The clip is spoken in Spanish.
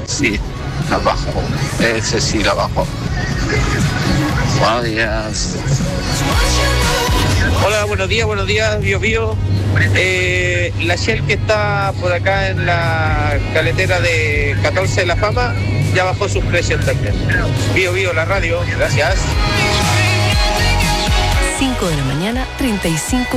Sí, la bajo. Ese sí la bajo. Buenos días. Hola, buenos días, Bio Bio. La Shell que está por acá en la caletera de 14 de la Fama ya bajó sus precios también. Bio Bio, la radio, gracias. 5 de la mañana, 35